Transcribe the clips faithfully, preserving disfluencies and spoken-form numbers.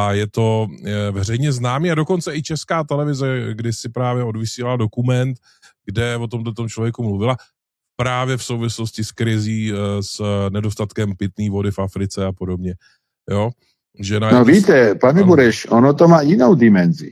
a je to veřejně známý a dokonce i Česká televize, kdy si právě odvysílala dokument, kde o tomto tom člověku mluvila, právě v souvislosti s krizí, s nedostatkem pitné vody v Africe a podobně. Jo? Že no víte, pane Bureš, ono to má jinou dimenzi.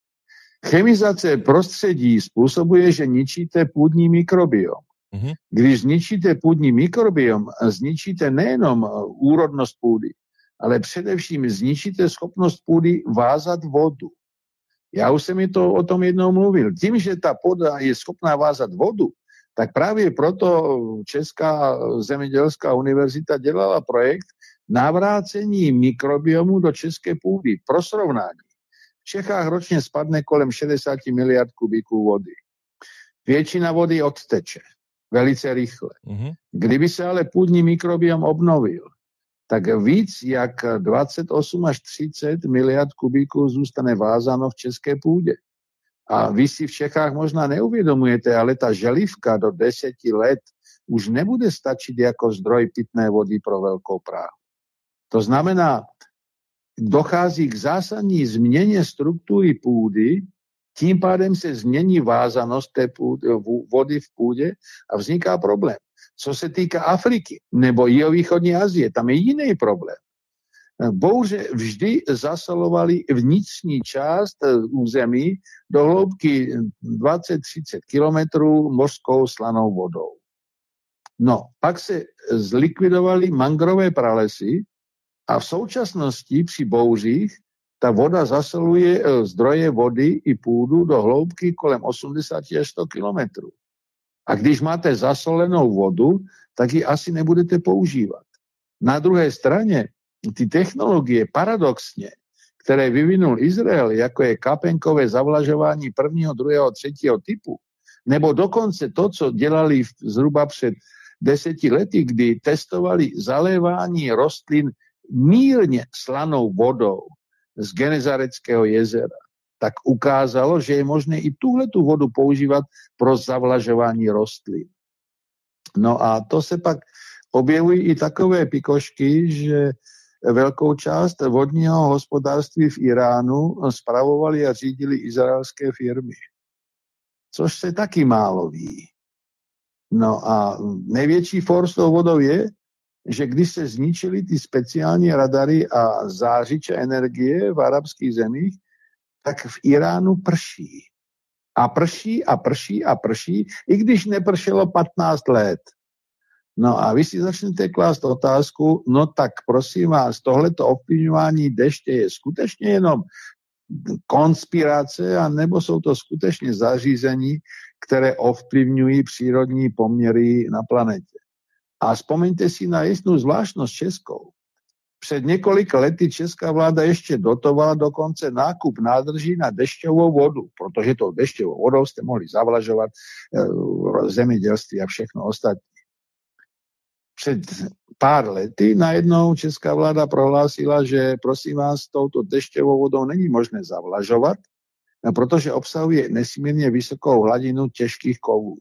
Chemizace prostředí způsobuje, že ničíte půdní mikrobiom. Uh-huh. Když zničíte půdní mikrobiom, zničíte nejenom úrodnost půdy, ale především zničíte schopnost půdy vázat vodu. Já už jsem mi to o tom jednou mluvil. Tím, že ta půda je schopná vázat vodu, tak právě proto Česká zemědělská univerzita dělala projekt navrácení mikrobiomu do české půdy. Pro srovnání. V Čechách ročně spadne kolem šedesát miliard kubíků vody. Většina vody odteče velice rychle. Uh-huh. Kdyby se ale půdní mikrobiom obnovil, tak víc jak dvacet osm až třicet miliard kubíků zůstane vázáno v české půdě. A vy si v Čechách možná neuvědomujete, ale ta želivka do deseti let už nebude stačit jako zdroj pitné vody pro Velkou Prahu. To znamená, dochází k zásadní změně struktury půdy, tím pádem se změní vázanost té půdy, vody v půdě a vzniká problém. Co se týká Afriky nebo jihovýchodní Asie, tam je jiný problém. Bouře vždy zasalovaly vnitřní část území do hloubky dvacet třicet kilometrů mořskou slanou vodou. No, pak se zlikvidovaly mangrové pralesy a v současnosti při bouřích ta voda zasoluje zdroje vody i půdu do hloubky kolem osmdesát až sto kilometrů. A když máte zasolenou vodu, tak ji asi nebudete používat. Na druhé straně ty technologie paradoxně, které vyvinul Izrael, jako je kapenkové zavlažování prvního, druhého, třetího typu, nebo dokonce to, co dělali zhruba před deseti lety, kdy testovali zalévání rostlin mírně slanou vodou z Genezareckého jezera, tak ukázalo, že je možné i tuhletu vodu používat pro zavlažování rostlin. No a to se pak objevují i takové pikošky, že velkou část vodního hospodářství v Iránu spravovali a řídili izraelské firmy. Což se taky málo ví. No a největší for s tou vodou je, že když se zničily ty speciální radary a zářiče energie v arabských zemích, tak v Iránu prší. A prší a prší a prší, i když nepršelo patnáct let. No a vy si začnete klást otázku, no tak prosím vás, tohleto ovplyvňování deště je skutečně jenom konspirace, anebo jsou to skutečně zařízení, které ovplyvňují přírodní poměry na planetě. A vzpomeňte si na jednu zvláštnost českou. Před několika lety česká vláda ještě dotovala dokonce nákup nádrží na dešťovou vodu, protože tou dešťovou vodou jste mohli zavlažovat e, zemědělství a všechno ostatní. Před pár lety najednou česká vláda prohlásila, že prosím vás, touto dešťovou vodou není možné zavlažovat, protože obsahuje nesmírně vysokou hladinu těžkých kovů.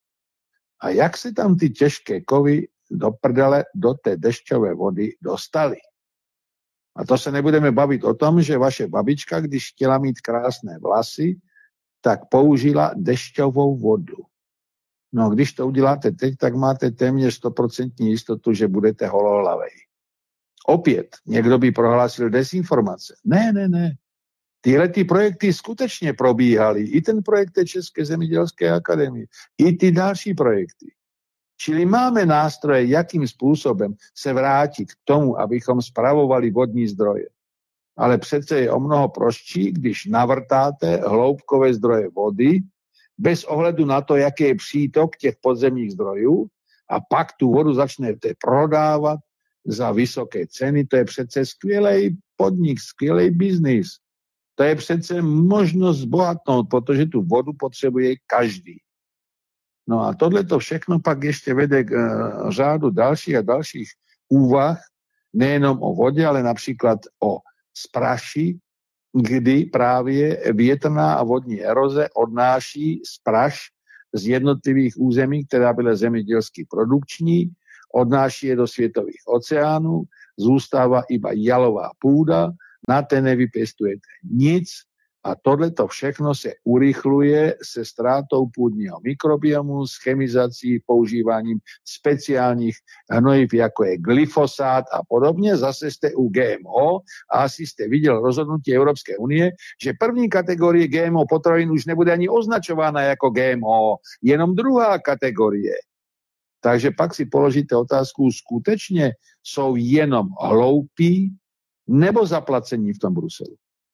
A jak se tam ty těžké kovy do prdele, do té dešťové vody dostaly? A to se nebudeme bavit o tom, že vaše babička, když chtěla mít krásné vlasy, tak použila dešťovou vodu. No, když to uděláte teď, tak máte téměř stoprocentní jistotu, že budete holohlavej. Opět, někdo by prohlásil dezinformace. Ne, ne, ne. Tyhle ty projekty skutečně probíhaly. I ten projekt té České zemědělské akademie. I ty další projekty. Čili máme nástroje, jakým způsobem se vrátit k tomu, abychom spravovali vodní zdroje. Ale přece je o mnoho prostší, když navrtáte hloubkové zdroje vody, bez ohledu na to, jaký je přítok těch podzemních zdrojů, a pak tu vodu začnete prodávat za vysoké ceny. To je přece skvělý podnik, skvělý biznis. To je přece možnost zbohatnout, protože tu vodu potřebuje každý. No a tohle to všechno pak ještě vede k uh, řádu dalších a dalších úvah, nejenom o vodě, ale například o spraši, kdy právě větrná a vodní eroze odnáší spraš z jednotlivých území, která byla zemědělsky produkční, odnáší je do světových oceánů, zůstává iba jalová půda, na ten nevypěstujete nic a tohleto všechno se urychluje se ztrátou půdního mikrobiomu, s chemizací, používáním speciálních hnojiv, jako je glyfosát a podobně. Zase jste u G M O a asi jste viděl rozhodnutí Evropské unie, že první kategorie G M O potravin už nebude ani označována jako G M O, jenom druhá kategorie. Takže pak si položíte otázku, skutečně jsou jenom hloupí nebo zaplacení v tom Bruselu?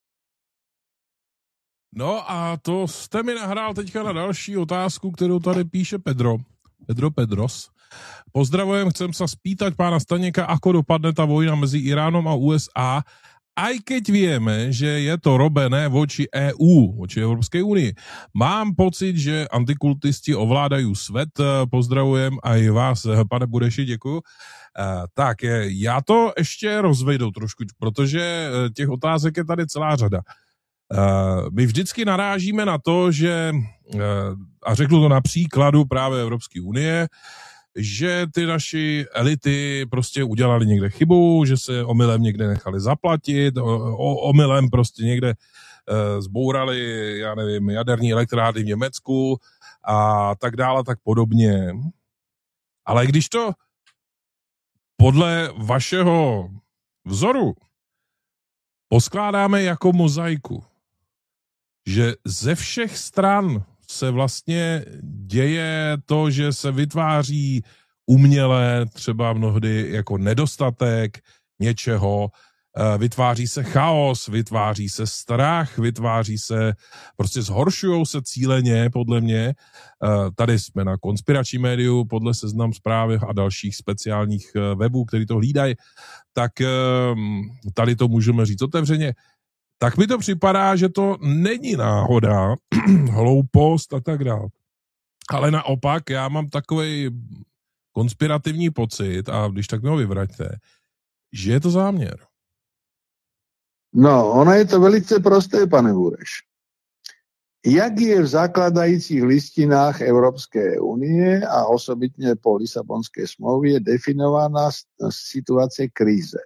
No a to jste mi nahrál teďka na další otázku, kterou tady píše Pedro. Pedro Pedros. Pozdravujem, chcem sa spýtať pána Staněka, ako dopadne tá vojna mezi Iránom a U S A, aj keď vieme, že je to robené voči E U, voči Európskej únii. Mám pocit, že antikultisti ovládajú svet. Pozdravujem aj vás, pane Bureši, děkuju. Tak, já to ještě rozvejdu trošku, protože těch otázek je tady celá řada. My vždycky narážíme na to, že, a řeknu to na příkladu právě Evropské unie, že ty naši elity prostě udělali někde chybu, že se omylem někde nechali zaplatit, o, omylem prostě někde e, zbourali, já nevím, jaderní elektrárny v Německu a tak dále, tak podobně. Ale když to podle vašeho vzoru poskládáme jako mozaiku, že ze všech stran se vlastně děje to, že se vytváří uměle třeba mnohdy jako nedostatek něčeho, vytváří se chaos, vytváří se strach, vytváří se, prostě zhoršujou se cíleně, podle mě. Tady jsme na konspirační médiu, podle Seznam Zprávy a dalších speciálních webů, který to hlídají, tak tady to můžeme říct otevřeně. Tak mi to připadá, že to není náhoda, hloupost a tak dále. Ale naopak, já mám takový konspirativní pocit, a když tak mi ho vyvraťte, že je to záměr. No, ono je to velice prosté, pane Bureš. Jak je v zakladajících listinách Evropské unie a osobitně po Lisabonské smlouvě definována situace krize?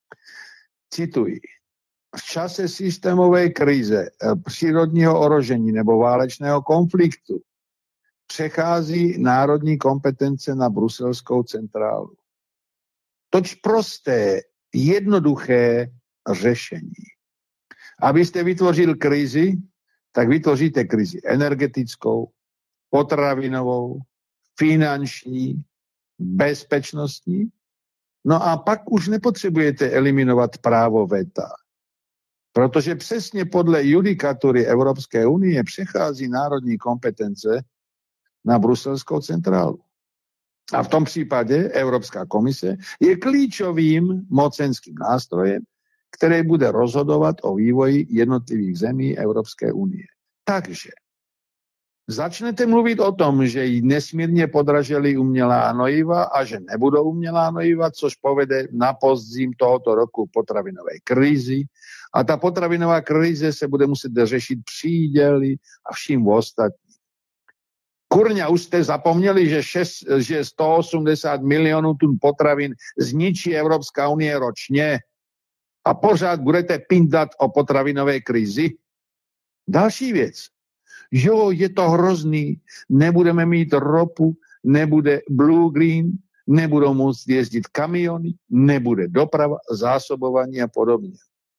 Cituji. V čase systémové krize, přírodního ohrožení nebo válečného konfliktu přechází národní kompetence na bruselskou centrálu. Toč prosté, jednoduché řešení. Abyste vytvořil krizi, tak vytvoříte krizi energetickou, potravinovou, finanční, bezpečnostní. No a pak už nepotřebujete eliminovat právo veta. Protože přesně podle judikatury Evropské unie přechází národní kompetence na bruselskou centrálu. A v tom případě Evropská komise je klíčovým mocenským nástrojem, který bude rozhodovat o vývoji jednotlivých zemí Evropské unie. Takže začnete mluvit o tom, že jí nesmírně podražili umělá hnojiva a že nebudou umělá hnojiva, což povede na podzim tohoto roku potravinové krizi. A ta potravinová krize se bude muset řešit příděly a vším ostatním. Kurňa, už jste zapomněli, že, šest, že sto osmdesát milionů tun potravin zničí Evropská unie ročně a pořád budete pindat o potravinové krizi? Další věc. Jo, je to hrozný, nebudeme mít ropu, nebude Blue Green, nebudou moct jezdit kamiony, nebude doprava, zásobování a podobně.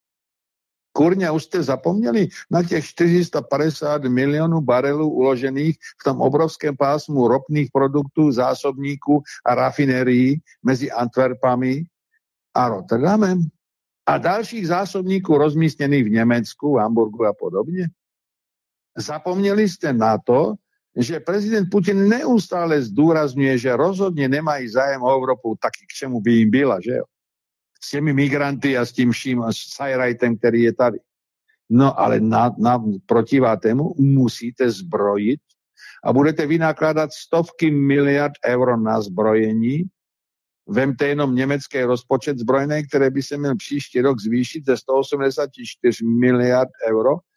Kurňa, už jste zapomněli na těch čtyři sta padesát milionů barelů uložených v tom obrovském pásmu ropných produktů, zásobníků a rafinerií mezi Antwerpami a Rotterdamem? A dalších zásobníků rozmístěných v Německu, Hamburgu a podobně? Zapomněli jste na to, že prezident Putin neustále zdůrazňuje, že rozhodně nemají zájem o Evropu, taky k čemu by jim byla, že jo? S těmi migranty a s tím vším, a s Sajrajtem, který je tady. No ale na, na protivátému musíte zbrojit a budete vynakládat stovky miliard euro na zbrojení. Vemte jenom německý rozpočet zbrojný, který by se měl příští rok zvýšit ze sto osmdesát čtyři miliard euro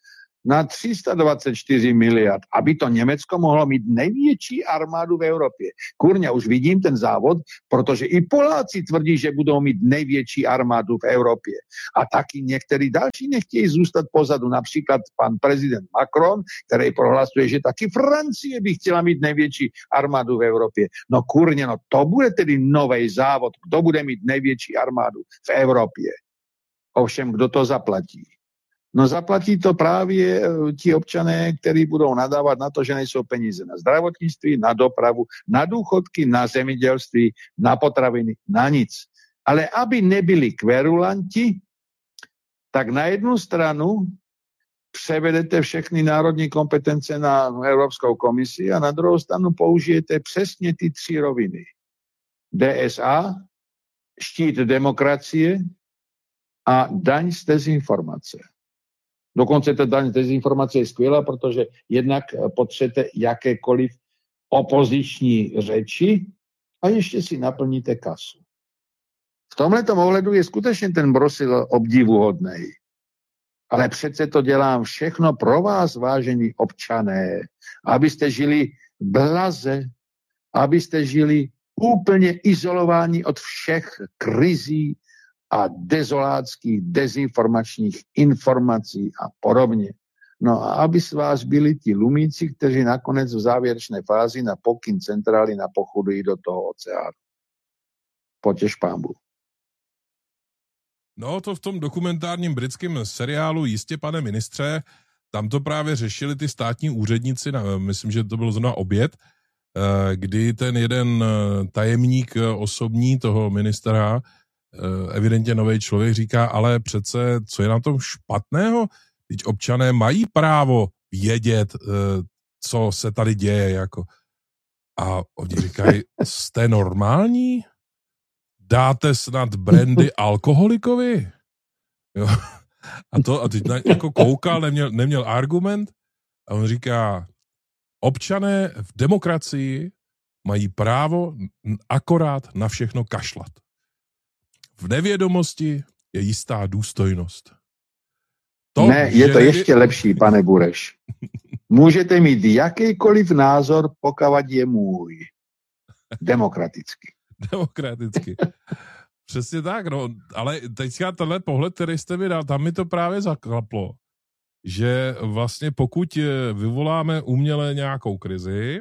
na tři sta dvacet čtyři miliard, aby to Německo mohlo mít největší armádu v Evropě. Kurňa, už vidím ten závod, protože i Poláci tvrdí, že budou mít největší armádu v Evropě. A taky někteří další nechtějí zůstat pozadu. Například pan prezident Macron, který prohlasuje, že taky Francie by chtěla mít největší armádu v Evropě. No kurňa, no to bude tedy nový závod. Kdo bude mít největší armádu v Evropě? Ovšem, kdo to zaplatí? No zaplatí to právě ti občané, kteří budou nadávat na to, že nejsou peníze na zdravotnictví, na dopravu, na důchodky, na zemědělství, na potraviny, na nic. Ale aby nebyli kverulanti, tak na jednu stranu převedete všechny národní kompetence na Evropskou komisi a na druhou stranu použijete přesně ty tři roviny. D S A, štít demokracie a daň z dezinformace. Dokonce ta daň z dezinformace je skvělá, protože jednak potřebujete jakékoliv opoziční řeči a ještě si naplníte kasu. V tomhletom ohledu je skutečně ten Brusel obdivuhodný. Ale přece to dělám všechno pro vás, vážení občané, abyste žili blaze, abyste žili úplně izolováni od všech krizí a dezolátských, dezinformačních informací a podobně. No a aby z vás byli ti lumíci, kteří nakonec v závěrečné fázi na pokyn centrály napochodují do toho oceánu. Potěš pánbu. No to v tom dokumentárním britském seriálu Jistě, pane ministře, tam to právě řešili ty státní úředníci, myslím, že to byl zrovna Oběd, kdy ten jeden tajemník osobní toho ministra, evidentně nový člověk, říká, ale přece, co je na tom špatného? Teď občané mají právo vědět, co se tady děje, jako. A oni říkají, jste normální? Dáte snad brandy alkoholikovi? Jo. A to, a teď na, jako koukal, neměl, neměl argument a on říká, občané v demokracii mají právo akorát na všechno kašlat. V nevědomosti je jistá důstojnost. To, ne, je to nevě... ještě lepší, pane Bureš. Můžete mít jakýkoliv názor, pokud je můj. Demokraticky. Demokraticky. Přesně tak, no. Ale teďka tenhle pohled, který jste mi dal, tam mi to právě zaklaplo, že vlastně pokud vyvoláme uměle nějakou krizi,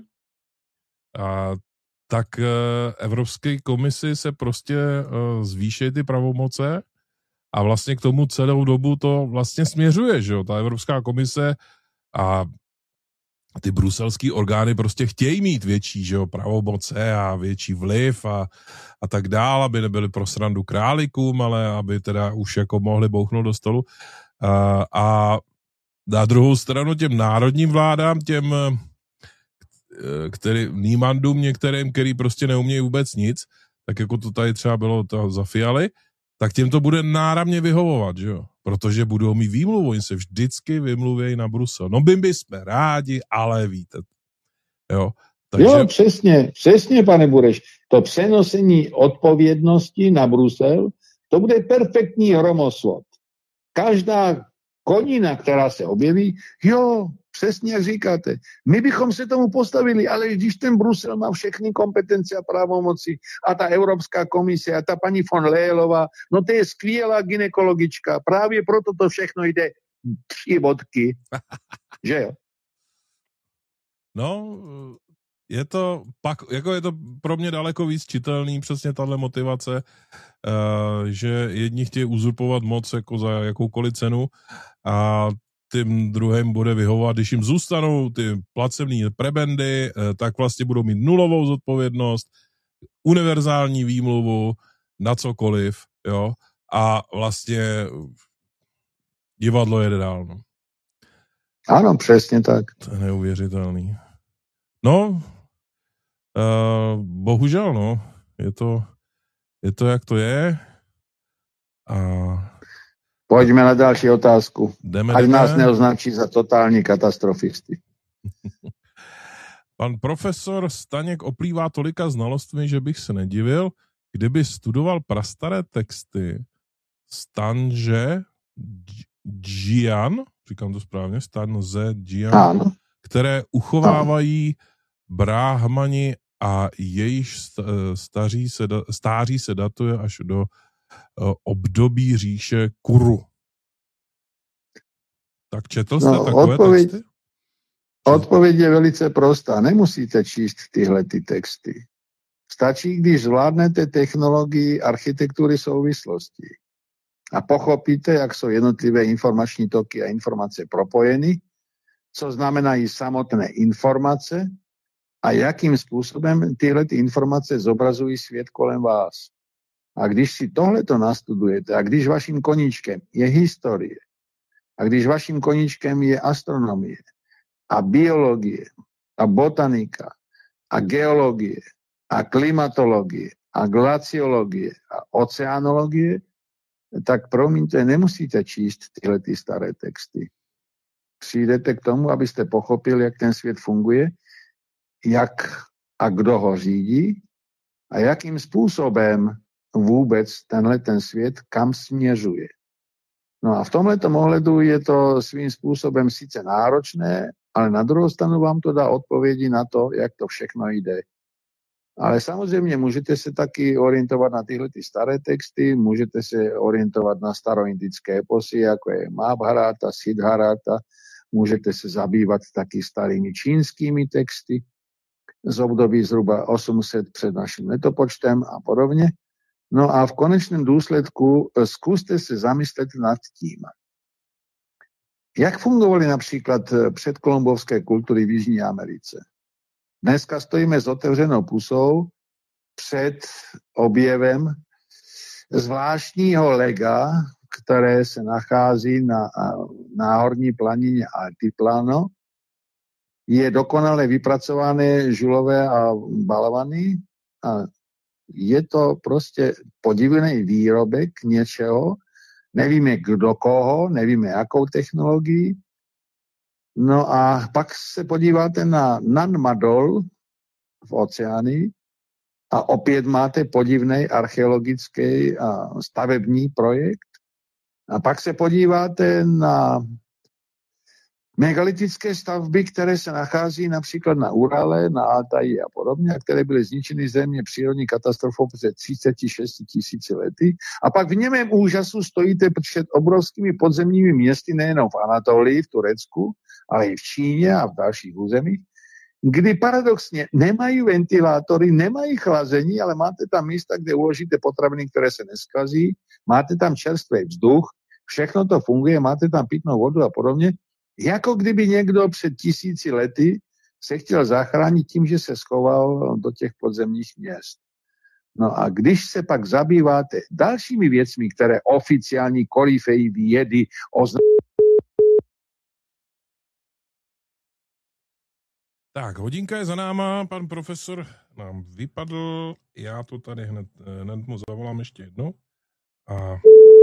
a tak Evropské komisi se prostě zvýší ty pravomoce a vlastně k tomu celou dobu to vlastně směřuje, že jo, ta Evropská komise a ty bruselský orgány prostě chtějí mít větší, že jo, pravomoce a větší vliv a, a tak dál, aby nebyli pro srandu králíkům, ale aby teda už jako mohli bouchnout do stolu. A, a na druhou stranu těm národním vládám, těm který, nímandům některým, který prostě neumějí vůbec nic, tak jako to tady třeba bylo to za Fialy, tak těm to bude náramně vyhovovat, že jo? Protože budou mít výmluvu, oni se vždycky vymluvějí na Brusel. No my bychom rádi, ale víte. Jo, takže... jo přesně, přesně, pane Bureš. To přenosení odpovědnosti na Brusel, to bude perfektní hromosvod. Každá konina, která se objeví, jo, přesně jak říkáte. My bychom se tomu postavili, ale když ten Brusel má všechny kompetence a právomoci a ta Evropská komise a ta paní von Leyelová, no to je skvělá gynekologička. Právě proto to všechno jde tři bodky. Že jo? No, je to pak, jako je to pro mě daleko víc čitelný přesně tahle motivace, uh, že jedni chtějí uzurpovat moc jako za jakoukoliv cenu a tím druhým bude vyhovovat, když jim zůstanou ty placební prebendy, tak vlastně budou mít nulovou zodpovědnost, univerzální výmluvu na cokoliv, jo, a vlastně divadlo jede dál, no. Ano, přesně tak. To je neuvěřitelný. No, uh, bohužel, no, je to, je to, jak to je. A... Pojďme na další otázku. Jdeme, Ať jdeme. nás neoznačí za totální katastrofisty. Pan profesor Staněk oplývá tolika znalostmi, že bych se nedivil, kdyby studoval prastaré texty Stanže Jian, říkám to správně, stan ze Jian, které uchovávají bráhmani a jejich staří se, stáří se datuje až do období říše Kuru. Tak četl jste no, takové odpověď, texty? Odpověď je velice prostá. Nemusíte číst tyhle ty texty. Stačí, když zvládnete technologii architektury souvislosti a pochopíte, jak jsou jednotlivé informační toky a informace propojeny, co znamenají samotné informace a jakým způsobem tyhle ty informace zobrazují svět kolem vás. A když si tohleto nastudujete a když vaším koníčkem je historie a když vaším koníčkem je astronomie a biologie a botanika a geologie a klimatologie a glaciologie a oceanologie, tak promiňte, nemusíte číst tyhle ty staré texty. Přijdete k tomu, abyste pochopili, jak ten svět funguje, jak a kdo ho řídí a jakým způsobem vůbec tenhle ten svět kam směřuje. No a v tomhletom ohledu je to svým způsobem sice náročné, ale na druhou stranu vám to dá odpovědi na to, jak to všechno jde. Ale samozřejmě můžete se taky orientovat na tyhle ty staré texty, můžete se orientovat na staroindické eposy, jako je Mahabharata, Siddharata, můžete se zabývat taky starými čínskými texty z období zhruba osm set před naším letopočtem a podobně. No a v konečném důsledku zkuste se zamyslet nad tím, jak fungovaly například předkolumbovské kultury v Jižní Americe. Dneska stojíme s otevřenou pusou před objevem zvláštního lega, které se nachází na náhorní planině Altiplano. Je dokonale vypracované žulové a balvany a je to prostě podivný výrobek něčeho, nevíme kdo koho, nevíme jakou technologii. No a pak se podíváte na Nanmadol v oceáni a opět máte podivný archeologický a stavební projekt. A pak se podíváte na megalitické stavby, které se nachází například na Urale, na Altaji a podobně, a které byly zničeny země přírodní katastrofou před třicet šest tisíci lety. A pak v němém úžasu stojíte před obrovskými podzemními městy nejenom v Anatolii, v Turecku, ale i v Číně a v dalších územích, kdy paradoxně nemají ventilátory, nemají chlazení, ale máte tam místa, kde uložíte potraviny, které se neskazí, máte tam čerstvý vzduch, všechno to funguje, máte tam pitnou vodu a podobně. Jako kdyby někdo před tisíci lety se chtěl zachránit tím, že se schoval do těch podzemních měst. No a když se pak zabýváte dalšími věcmi, které oficiální koryfeji vědy označují. Tak, hodinka je za náma, pan profesor nám vypadl, já to tady hned, hned mu zavolám ještě jednou. A...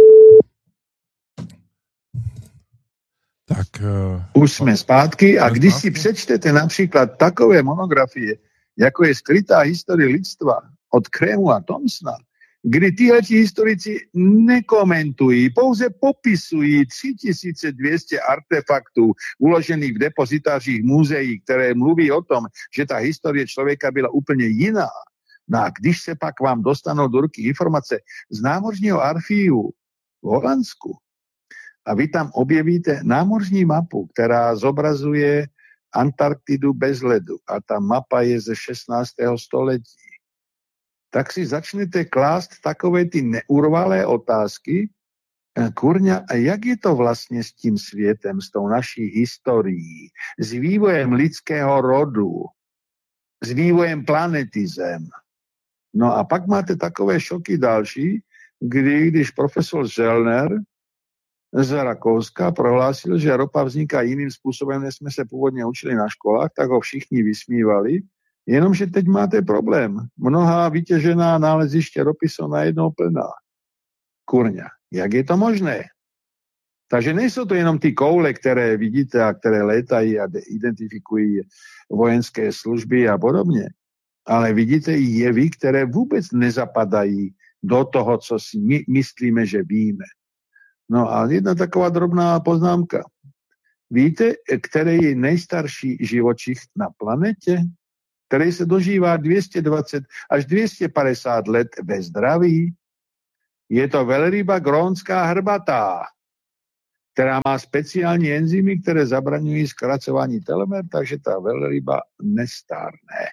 Tak, uh, už jsme zpátky a když si přečtete například takové monografie, jako je Skrytá historie lidstva od Krému a Thompsona, kdy tihleti historici nekomentují, pouze popisují tři tisíce dvě stě artefaktů uložených v depozitářích muzeí, které mluví o tom, že ta historie člověka byla úplně jiná. No a když se pak vám dostanou do ruky informace z námořního archívu v Holandsku, a vy tam objevíte námořní mapu, která zobrazuje Antarktidu bez ledu. A ta mapa je ze šestnáctého století. Tak si začnete klást takové ty neurvalé otázky. Kurňa, a jak je to vlastně s tím světem, s tou naší historií, s vývojem lidského rodu, s vývojem planety Zem? No a pak máte takové šoky další, kdy, když profesor Zellner z Rakouska prohlásil, že ropa vzniká jiným způsobem, než jsme se původně učili na školách, tak ho všichni vysmívali. Jenomže teď máte problém. Mnohá vytěžená náleziště ropy jsou najednou plná. Kurňa, jak je to možné? Takže nejsou to jenom ty koule, které vidíte a které létají a identifikují vojenské služby a podobně, ale vidíte i jevy, které vůbec nezapadají do toho, co si my myslíme, že víme. No a jedna taková drobná poznámka. Víte, který je nejstarší živočich na planetě? Který se dožívá dvě stě dvacet až dvě stě padesát let ve zdraví? Je to velryba grónská hrbatá, která má speciální enzymy, které zabraňují zkracování telomer, takže ta velryba nestárne.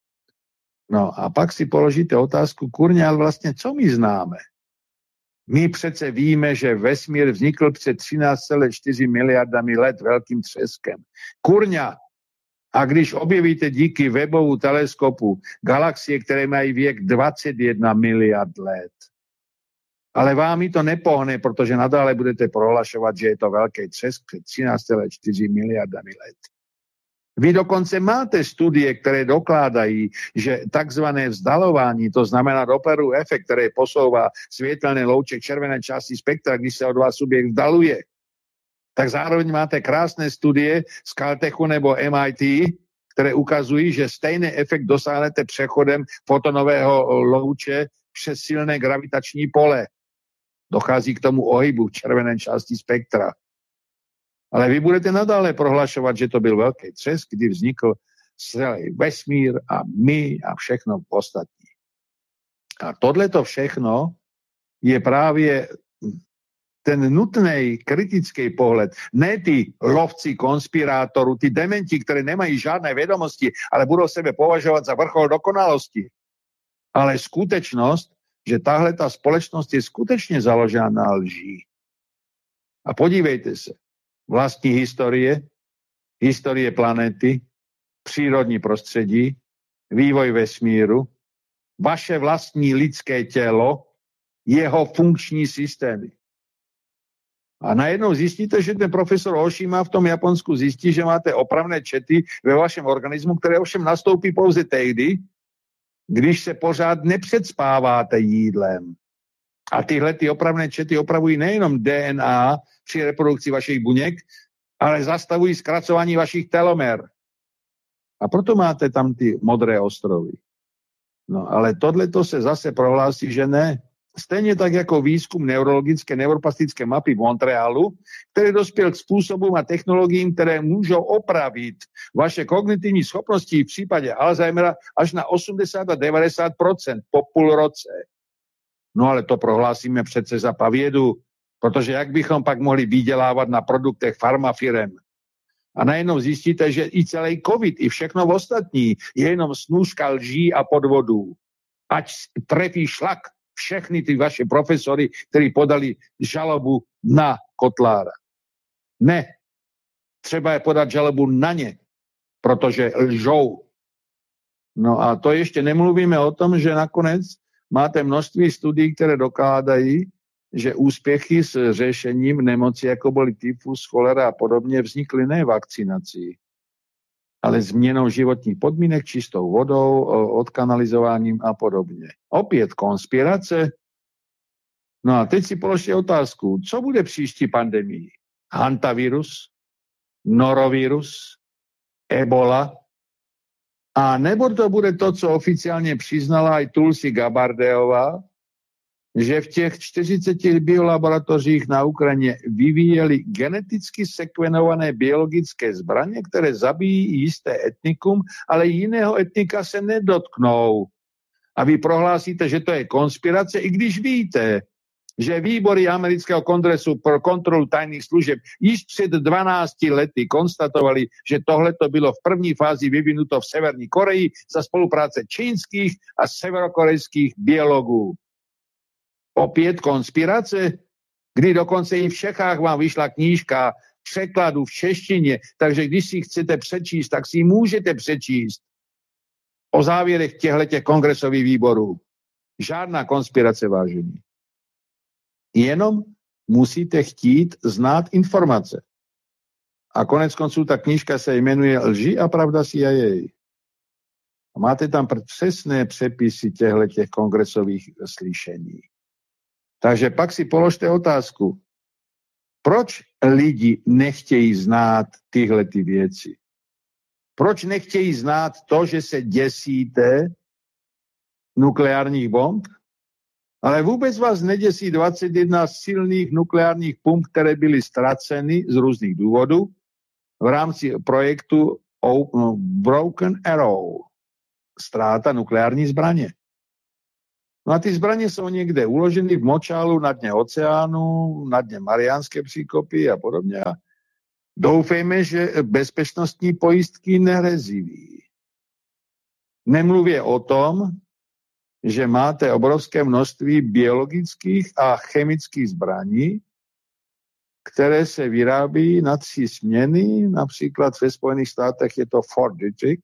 No a pak si položíte otázku, kurňa, ale vlastně co my známe? My přece víme, že vesmír vznikl před třináct celá čtyři miliardami let velkým třeskem. Kurňa, a když objevíte díky Webbovu teleskopu galaxie, které mají věk dvacet jedna miliard let, ale vám to nepohne, protože nadále budete prohlašovat, že je to velký třesk před třináct celá čtyři miliardami let. Vy dokonce máte studie, které dokládají, že takzvané vzdalování, to znamená Dopplerův efekt, který posouvá světelný louček červené části spektra, když se od vás subjekt vzdaluje, tak zároveň máte krásné studie z Caltechu nebo M I T, které ukazují, že stejný efekt dosáhnete přechodem fotonového louče přes silné gravitační pole. Dochází k tomu ohybu v červené části spektra. Ale vy budete nadále prohlašovat, že to byl velký třesk, kdy vznikl celý vesmír a my a všechno ostatní. A tohleto všechno je právě ten nutný kritický pohled. Ne ty lovci konspirátorů, ty dementi, které nemají žádné vědomosti, ale budou sebe považovat za vrchol dokonalosti. Ale skutečnost, že tahle ta společnost je skutečně založená na lží. A podívejte se. Vlastní historie, historie planety, přírodní prostředí, vývoj vesmíru, vaše vlastní lidské tělo, jeho funkční systémy. A najednou zjistíte, že ten profesor Oshima v tom Japonsku zjistí, že máte opravné čety ve vašem organismu, které ovšem nastoupí pouze tehdy, když se pořád nepředspáváte jídlem. A tyhle ty opravné čety opravují nejenom D N A při reprodukci vašich buněk, ale zastavují zkracování vašich telomer. A proto máte tam ty modré ostrovy. No ale tohleto se zase prohlásí, že ne. Stejně tak jako výzkum neurologické neuroplastické mapy v Montrealu, který dospěl k způsobům a technologiím, které můžou opravit vaše kognitivní schopnosti v případě Alzheimera až na osmdesát a devadesát procent po půl roce. No ale to prohlásíme přece za pavědu, protože jak bychom pak mohli vydělávat na produktech farmafirem? A najednou zjistíte, že i celý covid, i všechno ostatní je jenom snůška lží a podvodů. Ať trefí šlak všechny ty vaše profesory, kteří podali žalobu na Kotlára. Ne. Třeba je podat žalobu na ně, protože lžou. No a to ještě nemluvíme o tom, že nakonec máte množství studií, které dokládají, že úspěchy s řešením nemocí, jako byly tyfus, cholera a podobně, vznikly ne vakcinací, ale změnou životních podmínek, čistou vodou, odkanalizováním a podobně. Opět konspirace. No a teď si položte otázku, co bude příští pandemii? Hantavirus, norovirus, ebola, a nebo to bude to, co oficiálně přiznala i Tulsi Gabbardová, že v těch čtyřiceti biolaboratořích na Ukrajině vyvíjeli geneticky sekvenované biologické zbraně, které zabijí jisté etnikum, ale jiného etnika se nedotknou. A vy prohlásíte, že to je konspirace, i když víte, že výbory amerického kongresu pro kontrolu tajných služeb již před dvanácti lety konstatovali, že tohle to bylo v první fázi vyvinuto v Severní Koreji za spolupráce čínských a severokorejských biologů. Opět konspirace, kdy dokonce i v Čechách vám vyšla knížka překladu v češtině, takže když si chcete přečíst, tak si můžete přečíst o závěrech těchto kongresových výborů. Žádná konspirace, vážení. Jenom musíte chtít znát informace. A konec konců ta knížka se jmenuje Lži a pravda C I A. A máte tam přesné přepisy těchto kongresových slyšení. Takže pak si položte otázku, proč lidi nechtějí znát tyhle ty věci? Proč nechtějí znát to, že se děsíte nukleárních bomb? Ale vůbec vás neděsí dvacet jedna silných nukleárních pump, které byly ztraceny z různých důvodů v rámci projektu Broken Arrow, ztráta nukleární zbraně. No a ty zbraně jsou někde uloženy v močálu na dně oceánu, na dně Mariánské příkopy a podobně. Doufejme, že bezpečnostní pojistky nereziví. Nemluvě o tom, že máte obrovské množství biologických a chemických zbraní, které se vyrábí na tři směny, například ve Spojených státech je to Fort Detrick,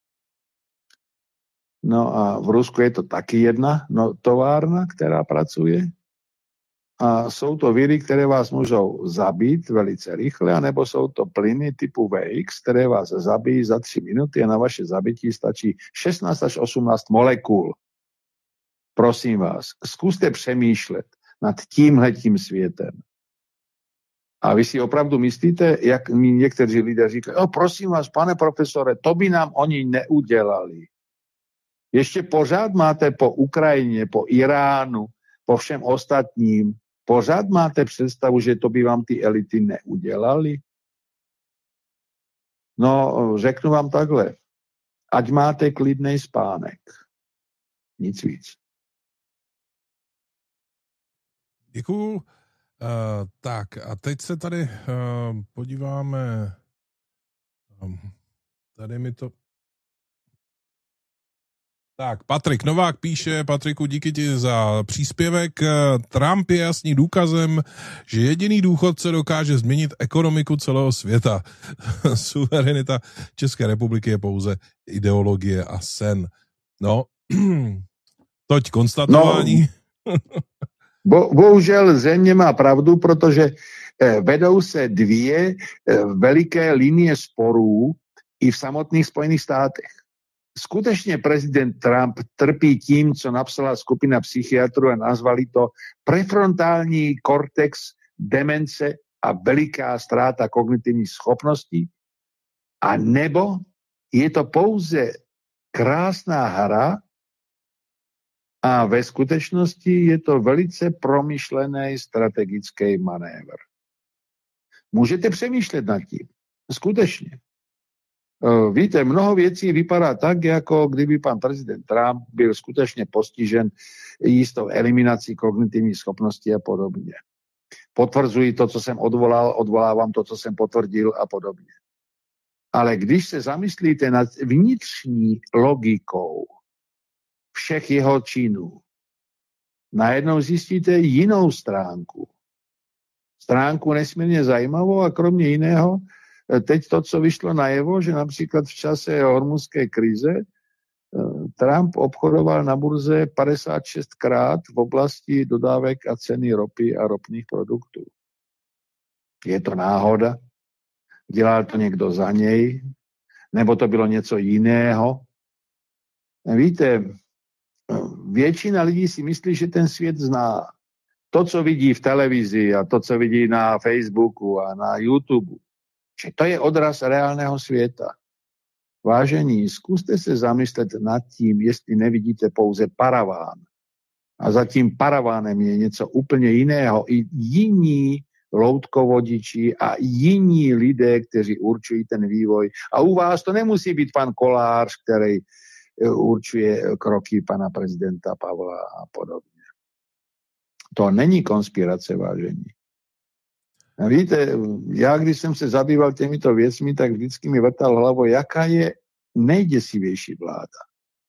no a v Rusku je to taky jedna no, továrna, která pracuje. A jsou to viry, které vás můžou zabít velice rychle, anebo jsou to plyny typu V X, které vás zabijí za tři minuty a na vaše zabití stačí šestnáct až osmnáct molekul. Prosím vás, zkuste přemýšlet nad tímhletím světem. A vy si opravdu myslíte, jak mi někteří lidé říkají, o prosím vás, pane profesore, to by nám oni neudělali. Ještě pořád máte po Ukrajině, po Iránu, po všem ostatním, pořád máte představu, že to by vám ty elity neudělali? No, řeknu vám takhle. Ať máte klidnej spánek. Nic víc. Děkuju. Uh, tak a teď se tady uh, podíváme. Um, tady mi to... Tak, Patrik Novák píše, Patriku, díky ti za příspěvek. Trump je jasný důkazem, že jediný důchodce dokáže změnit ekonomiku celého světa. Suverenita České republiky je pouze ideologie a sen. No, toť konstatování. No, bo, bohužel země má pravdu, protože vedou se dvě veliké linie sporů i v samotných Spojených státech. Skutečně prezident Trump trpí tím, co napsala skupina psychiatrů a nazvali to prefrontální kortex demence a veliká ztráta kognitivních schopností, a nebo je to pouze krásná hra a ve skutečnosti je to velice promyšlený strategický manévr. Můžete přemýšlet nad tím. Skutečně. Víte, mnoho věcí vypadá tak, jako kdyby pan prezident Trump byl skutečně postižen jistou eliminací kognitivních schopností a podobně. Potvrzuji to, co jsem odvolal, odvolávám to, co jsem potvrdil a podobně. Ale když se zamyslíte nad vnitřní logikou všech jeho činů, najednou zjistíte jinou stránku. Stránku nesmírně zajímavou a kromě jiného teď to, co vyšlo najevo, že například v čase hormuzské krize Trump obchodoval na burze padesát šest krát v oblasti dodávek a ceny ropy a ropných produktů. Je to náhoda? Dělal to někdo za něj? Nebo to bylo něco jiného? Víte, většina lidí si myslí, že ten svět zná. To, co vidí v televizi a to, co vidí na Facebooku a na YouTube, že to je odraz reálného světa. Vážení, zkuste se zamyslet nad tím, jestli nevidíte pouze paraván. A za tím paravánem je něco úplně jiného. I jiní loutkovodiči a jiní lidé, kteří určují ten vývoj. A u vás to nemusí být pan Kolář, který určuje kroky pana prezidenta Pavla a podobně. To není konspirace, vážení. A víte, já když jsem se zabýval těmito věcmi, tak vždycky mi vrtal hlavou, jaká je nejděsivější vláda.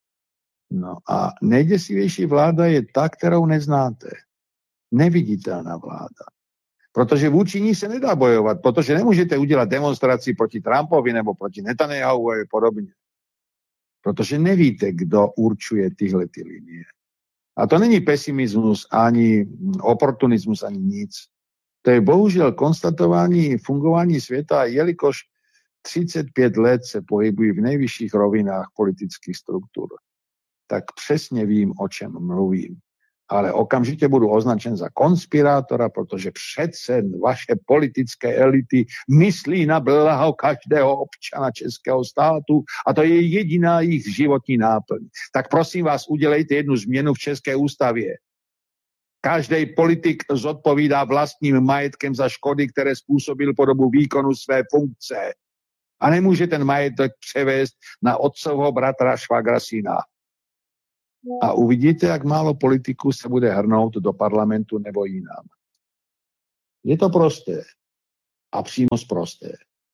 No a nejděsivější vláda je ta, kterou neznáte. Neviditelná vláda. Protože vůči ní se nedá bojovat, protože nemůžete udělat demonstraci proti Trumpovi nebo proti Netanyahu a podobně. Protože nevíte, kdo určuje tyhle ty linie. A to není pesimismus, ani oportunismus, ani nic. To je bohužel konstatování fungování světa, jelikož třicet pět let se pohybují v nejvyšších rovinách politických struktur. Tak přesně vím, o čem mluvím. Ale okamžitě budu označen za konspirátora, protože přece vaše politické elity myslí na blaho každého občana českého státu a to je jediná jejich životní náplň. Tak prosím vás, udělejte jednu změnu v české ústavě. Každý politik zodpovídá vlastním majetkem za škody, které způsobil po dobu výkonu své funkce. A nemůže ten majetek převést na otcovho bratra, švagra, syna. A uvidíte, jak málo politiků se bude hrnout do parlamentu nebo jinam. Je to prosté. A přímo sprosté.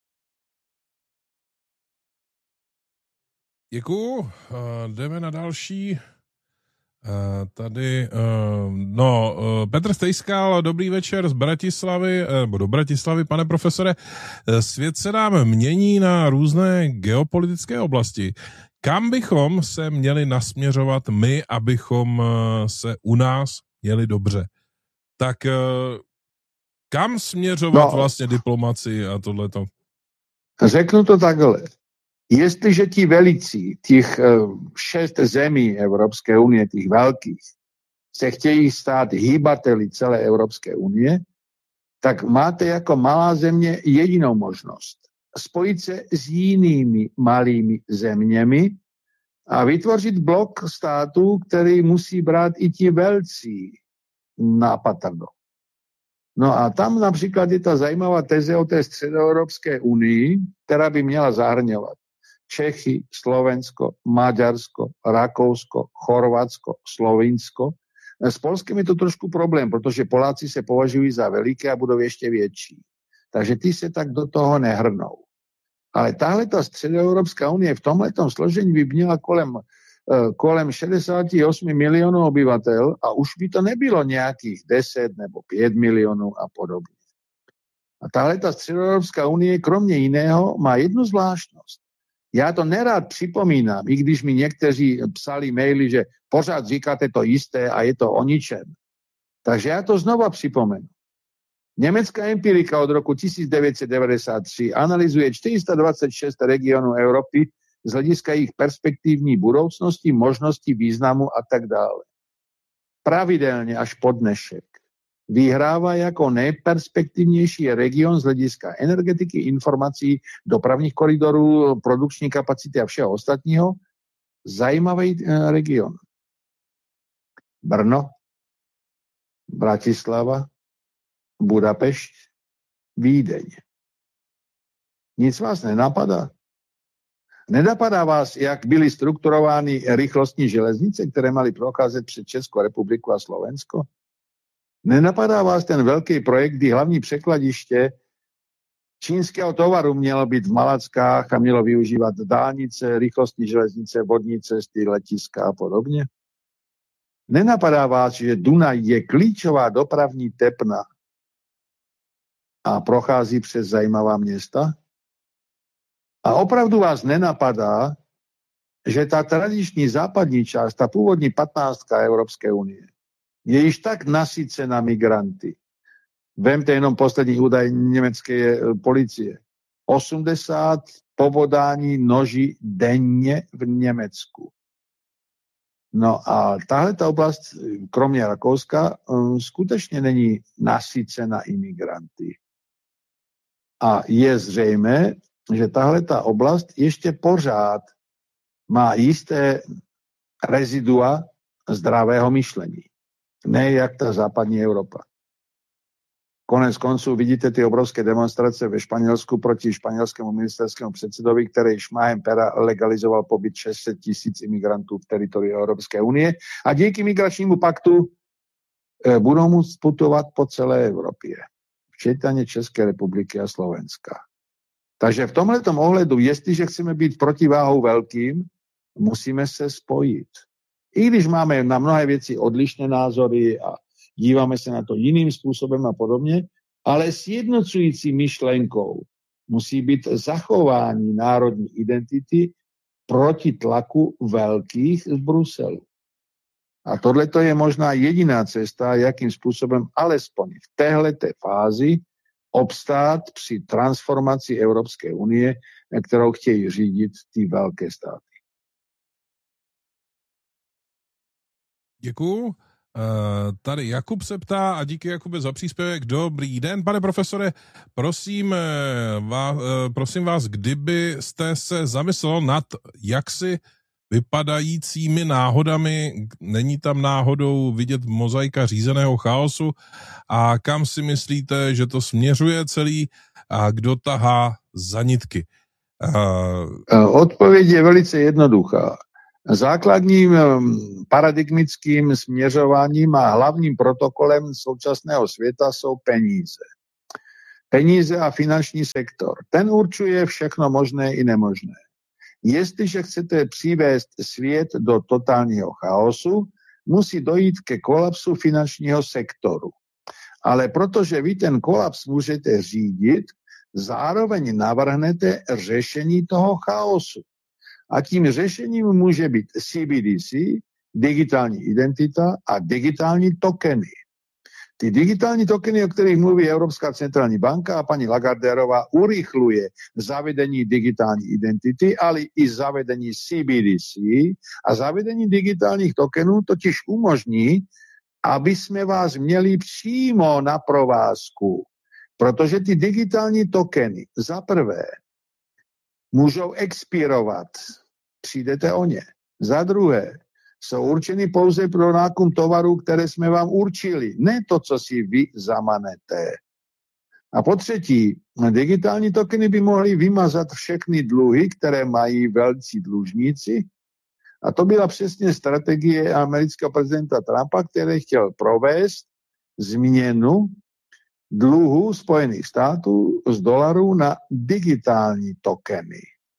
Děkuju. Uh, jdeme na další. Uh, tady, uh, no, uh, Petr Stejskal, dobrý večer z Bratislavy, nebo uh, do Bratislavy, pane profesore. Uh, svět se nám mění na různé geopolitické oblasti. Kam bychom se měli nasměřovat my, abychom uh, se u nás měli dobře? Tak uh, kam směřovat no, vlastně diplomaci a tohleto? Řeknu to takhle. Jestliže ti velicí, těch šest zemí Evropské unie, těch velkých, se chtějí stát hýbateli celé Evropské unie, tak máte jako malá země jedinou možnost. Spojit se s jinými malými zeměmi a vytvořit blok států, který musí brát i ti velcí na patrno. No a tam například je ta zajímavá teze o té středoevropské unii, která by měla zahrňovat Čechy, Slovensko, Maďarsko, Rakousko, Chorvatsko, Slovinsko. S Polskem je to trošku problém, protože Poláci se považují za veliké a budou ještě větší. Takže ty se tak do toho nehrnou. Ale tahle ta středoevropská unie v tomhletom složení by měla kolem, kolem šedesát osm milionů obyvatel a už by to nebylo nějakých deset nebo pět milionů a podobně. A tahle ta středoevropská unie kromě jiného má jednu zvláštnost. Já to nerád připomínám, i když mi někteří psali maily, že pořád říkáte to jisté a je to o ničem. Takže já to znova připomenu. Německá empirika od roku tisíc devět set devadesát tři analyzuje čtyři sta dvacet šest regionů Evropy z hlediska jejich perspektivní budoucnosti, možností, významu a tak dále. Pravidelně až po dnešek vyhrává jako nejperspektivnější region z hlediska energetiky, informací, dopravních koridorů, produkční kapacity a všeho ostatního. Zajímavý region. Brno, Bratislava, Budapešť, Vídeň. Nic vás nenapadá? Nenapadá vás, jak byly strukturovány rychlostní železnice, které maly procházet před Českou republiku a Slovensko? Nenapadá vás ten velký projekt, kdy hlavní překladiště čínského tovaru mělo být v Malackách a mělo využívat dálnice, rychlostní železnice, vodní cesty, letiska a podobně? Nenapadá vás, že Dunaj je klíčová dopravní tepna a prochází přes zajímavá města? A opravdu vás nenapadá, že ta tradiční západní část, ta původní patnáctka Evropské unie, je již tak nasycena migranty. Vemte jenom poslední údaj německé policie. osmdesát pobodání noží denně v Německu. No a tahle ta oblast, kromě Rakouska, skutečně není nasycena imigranty. A je zřejmé, že tahle ta oblast ještě pořád má jisté rezidua zdravého myšlení. Ne jak ta západní Evropa. Konec konců vidíte ty obrovské demonstrace ve Španělsku proti španělskému ministerskému předsedovi, který šmahem pera legalizoval pobyt šest set tisíc imigrantů v teritoriu Evropské unie a díky migračnímu paktu eh, budou moct putovat po celé Evropě, včetně České republiky a Slovenska. Takže v tomhletom ohledu, jestliže chceme být protiváhou velkým, musíme se spojit. I když máme na mnohé věci odlišné názory a díváme se na to jiným způsobem a podobně, ale sjednocující myšlenkou musí být zachování národní identity proti tlaku velkých z Bruselu. A tohle je možná jediná cesta, jakým způsobem alespoň v téhleté fázi obstát při transformaci Evropské unie, kterou chtějí řídit ty velké státy. Děkuju. Tady Jakub se ptá a díky Jakube za příspěvek. Dobrý den, pane profesore. Prosím vás, prosím vás, kdybyste se zamyslel nad jaksi vypadajícími náhodami, není tam náhodou vidět mozaika řízeného chaosu a kam si myslíte, že to směřuje celý a kdo tahá za nitky. Uh... Odpověď je velice jednoduchá. Základním paradigmickým směřováním a hlavním protokolem současného světa jsou peníze. Peníze a finanční sektor. Ten určuje všechno možné i nemožné. Jestliže chcete přivést svět do totálního chaosu, musí dojít ke kolapsu finančního sektoru. Ale protože vy ten kolaps můžete řídit, zároveň navrhnete řešení toho chaosu. A tím řešením může být C B D C, digitální identita a digitální tokeny. Ty digitální tokeny, o kterých mluví Evropská centrální banka a paní Lagarderová, urychluje zavedení digitální identity, ale i zavedení C B D C a zavedení digitálních tokenů totiž umožní, aby jsme vás měli přímo na provázku. Protože ty digitální tokeny za prvé můžou expirovat, přijdete o ně. Za druhé, jsou určeny pouze pro nákup tovarů, které jsme vám určili, ne to, co si vy zamanete. A po třetí, digitální tokeny by mohly vymazat všechny dluhy, které mají velcí dlužníci. A to byla přesně strategie amerického prezidenta Trumpa, který chtěl provést změnu dluhu Spojených států z dolarů na digitální tokeny.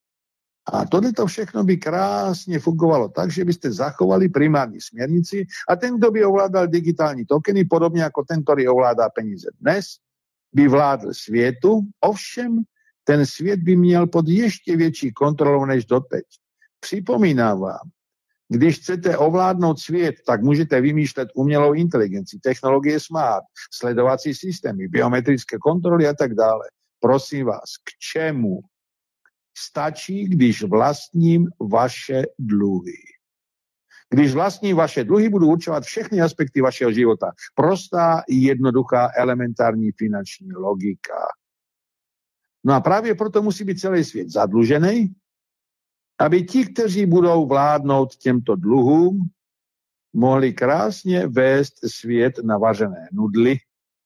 A tohleto všechno by krásně fungovalo tak, že byste zachovali primární směrnici a ten, kdo by ovládal digitální tokeny, podobně jako ten, který ovládá peníze dnes, by vládl světu, ovšem ten svět by měl pod ještě větší kontrolou než doteď. Připomínám vám, když chcete ovládnout svět, tak můžete vymýšlet umělou inteligenci, technologie smart, sledovací systémy, biometrické kontroly a tak dále. Prosím vás, k čemu? Stačí, když vlastním vaše dluhy. Když vlastním vaše dluhy, budu určovat všechny aspekty vašeho života. Prostá, jednoduchá, elementární finanční logika. No a právě proto musí být celý svět zadlužený, aby ti, kteří budou vládnout těmto dluhům, mohli krásně vést svět na vařené nudly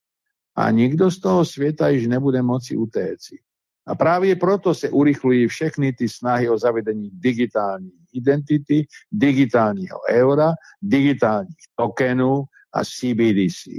a nikdo z toho světa již nebude moci utéct. A právě proto se urychlují všechny ty snahy o zavedení digitální identity, digitálního eura, digitálních tokenů a C B D C.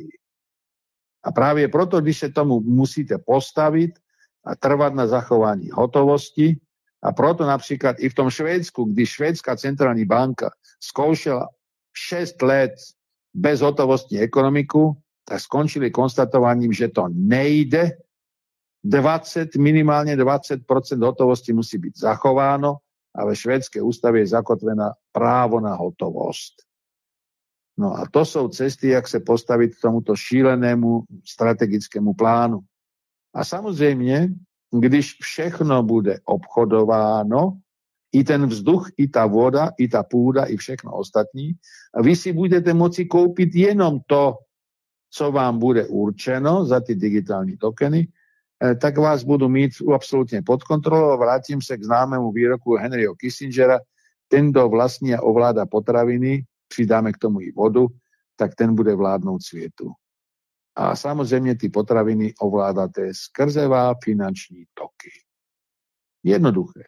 A právě proto, když se tomu musíte postavit a trvat na zachování hotovosti, a proto například i v tom Švédsku, když švédská centrální banka zkoušela šest let bezhotovostní ekonomiku, tak skončili konstatováním, že to nejde. dvacet, minimálně dvacet procent hotovosti musí být zachováno a ve švédské ústavě je zakotvena právo na hotovost. No a to jsou cesty, jak se postavit k tomuto šílenému strategickému plánu. A samozřejmě, když všechno bude obchodováno, i ten vzduch, i ta voda, i ta půda, i všechno ostatní, a vy si budete moci koupit jenom to, co vám bude určeno za ty digitální tokeny, tak vás budu mít absolutně pod kontrolou a vrátím se k známému výroku Henryho Kissingera, ten, kdo vlastně ovládá potraviny, přidáme k tomu i vodu, tak ten bude vládnout světu. A samozřejmě ty potraviny ovládáte skrze finanční toky. Jednoduché.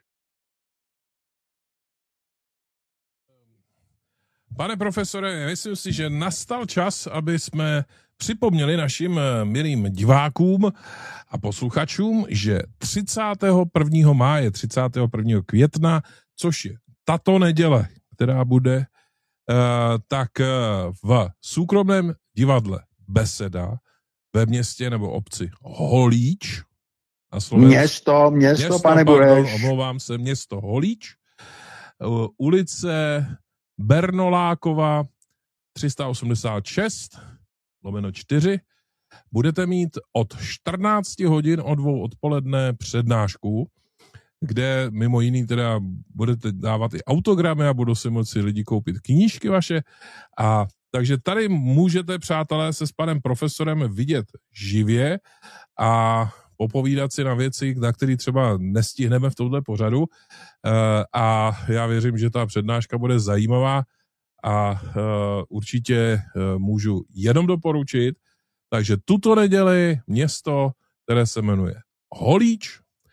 Pane profesore, myslím si, že nastal čas, aby jsme připomněli našim milým divákům a posluchačům, že třicátého prvního máje, třicátého prvního května, což je tato neděle, která bude, tak v soukromém divadle Beseda ve městě nebo obci Holíč na Slovensku. Město, město, město pane Bureš. Omlouvám se, město Holíč, ulice Bernolákova tři sta osmdesát šest lomeno čtyři. Budete mít od čtrnácti hodin od dvou odpoledne přednášku, kde mimo jiný teda budete dávat i autogramy a budou si moci lidi koupit knížky vaše. A takže tady můžete, přátelé, se s panem profesorem vidět živě a popovídat si na věci, na které třeba nestihneme v tomhle pořadu. A já věřím, že ta přednáška bude zajímavá a určitě můžu jenom doporučit. Takže tuto neděli město, které se jmenuje Holíč,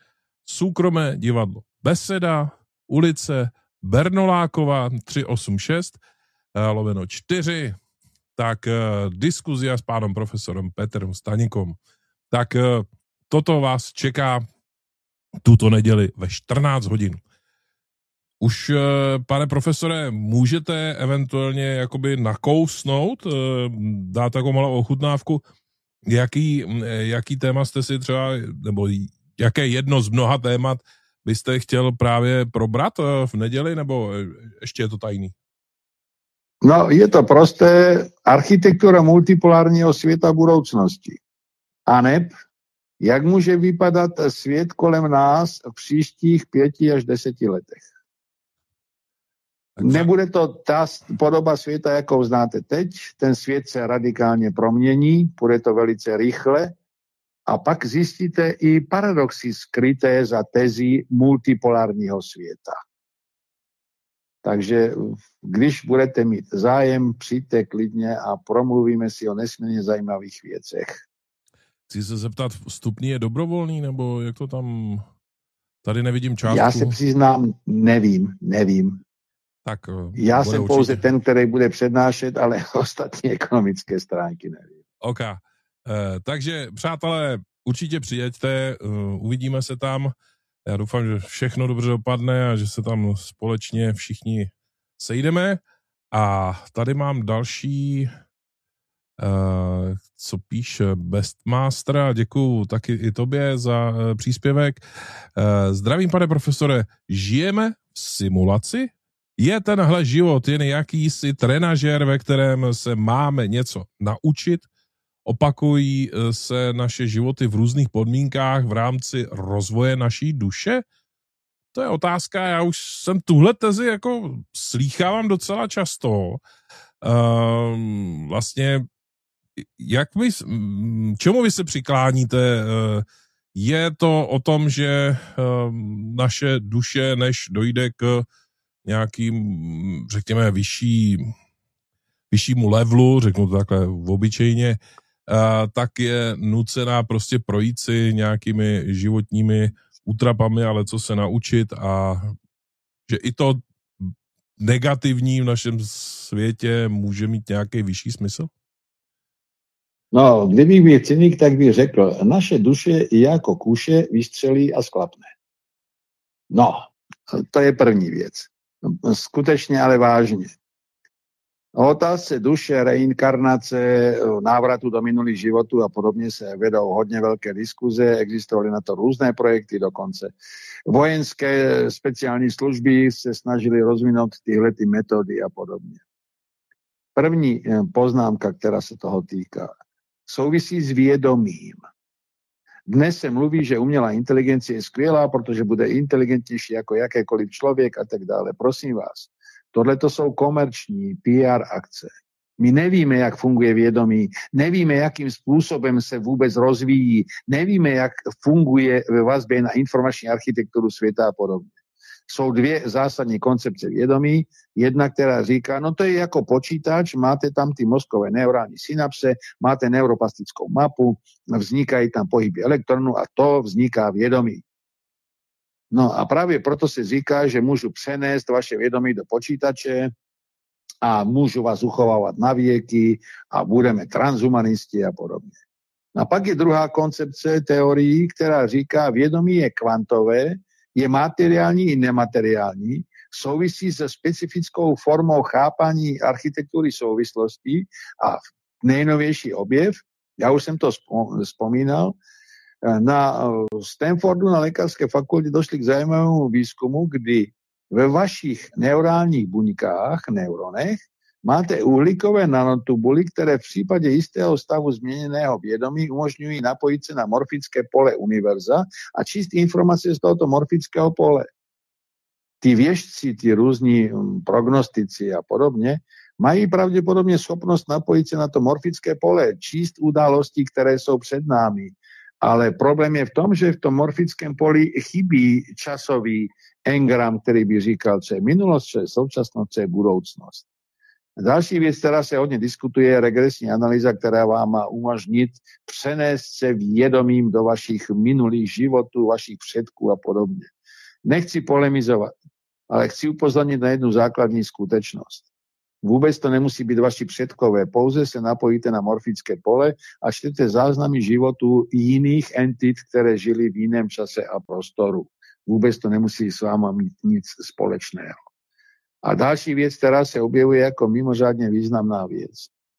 Súkromé divadlo Beseda, ulice Bernolákova tři osm šest, lomeno čtyři, tak diskuzia s pánom profesorem Petrem Staňkom. Tak toto vás čeká tuto neděli ve čtrnáct hodin. Už, pane profesore, můžete eventuálně jakoby nakousnout, dát takovou malou ochutnávku, jaký, jaký téma jste si třeba, nebo jaké jedno z mnoha témat byste chtěl právě probrat v neděli, nebo ještě je to tajný? No, je to prosté, architektura multipolárního světa budoucnosti. A neb, jak může vypadat svět kolem nás v příštích pěti až deseti letech. Nebude to ta podoba světa, jakou znáte teď. Ten svět se radikálně promění, bude to velice rychle a pak zjistíte i paradoxy skryté za tezí multipolárního světa. Takže když budete mít zájem, přijďte klidně a promluvíme si o nesmírně zajímavých věcech. Chci se zeptat, vstupný je dobrovolný, nebo jak to tam... Tady nevidím částku. Já se přiznám, nevím, nevím. Tak, Já jsem určitě pouze ten, který bude přednášet, ale ostatní ekonomické stránky nevím. OK. Eh, takže, přátelé, určitě přijeďte, uh, uvidíme se tam. Já doufám, že všechno dobře dopadne a že se tam společně všichni sejdeme. A tady mám další, uh, co píše Bestmaster, a děkuju taky i tobě za uh, příspěvek. Uh, zdravím, pane profesore, žijeme v simulaci? Je tenhle život jen jakýsi trenažér, ve kterém se máme něco naučit? Opakují se naše životy v různých podmínkách v rámci rozvoje naší duše? To je otázka, já už jsem tuhle tezi jako slýchávám docela často. Um, vlastně, jak vy, čemu vy se přikláníte? Je to o tom, že um, naše duše, než dojde k nějakým, řekněme, vyšší, vyššímu levelu, řeknu to takhle obyčejně, tak je nucená prostě projít si nějakými životními útrapami, ale co se naučit, a že i to negativní v našem světě může mít nějaký vyšší smysl? No, kdybych byl cynik, tak bych řekl, naše duše jako kuše vystřelí a sklapne. No, to je první věc. Skutečně, ale vážně. O otázce duše, reinkarnace, návratu do minulých životů a podobně se vedou hodně velké diskuze, existovaly na to různé projekty dokonce. Vojenské speciální služby se snažily rozvinout tyhle ty metody a podobně. První poznámka, která se toho týká, souvisí s vědomím. Dnes se mluví, že umělá inteligence je skvělá, protože bude inteligentnější jako jakékoliv člověk a tak dále. Prosím vás, tohle to jsou komerční P R akce. My nevíme, jak funguje vědomí, nevíme, jakým způsobem se vůbec rozvíjí, nevíme, jak funguje ve vazbě na informační architekturu světa a podobně. Jsou dvě zásadní koncepce vědomí. Jedna, která říká, no to je jako počítač, máte tam ty mozkové neurální synapse, máte neuroplastickou mapu, vznikají tam pohyby elektronů a to vzniká vědomí. No a právě proto se říká, že můžu přenést vaše vědomí do počítače a můžu vás uchovávat na věky a budeme transhumanisti a podobně. A pak je druhá koncepce teorií, která říká, vědomí je kvantové, je materiální i nemateriální, souvisí se specifickou formou chápání architektury souvislostí a nejnovější objev, já už jsem to vzpomínal, na Stanfordu na lékařské fakultě došli k zajímavému výzkumu, kdy ve vašich neurálních buňkách, neuronech, máte uhlíkové nanotubuly, které v případě jistého stavu změněného vědomí umožňují napojit se na morfické pole univerza a číst informace z tohoto morfického pole. Ty věštci, ty různí prognostici a podobně, mají pravděpodobně schopnost napojit se na to morfické pole, číst události, které jsou před námi. Ale problém je v tom, že v tom morfickém poli chybí časový engram, který by říkal, co je minulost, co je současnost, co je budoucnost. Další věc, která se hodně diskutuje, je regresní analýza, která vám má umožnit přenést se vědomím do vašich minulých životů, vašich předků a podobně. Nechci polemizovat, ale chci upozornit na jednu základní skutečnost. Vůbec to nemusí být vaši předkové, pouze se napojíte na morfické pole a čtete záznamy životu jiných entit, které žili v jiném čase a prostoru. Vůbec to nemusí s váma mít nic společného. A další věc, která se objevuje jako mimořádně významná věc.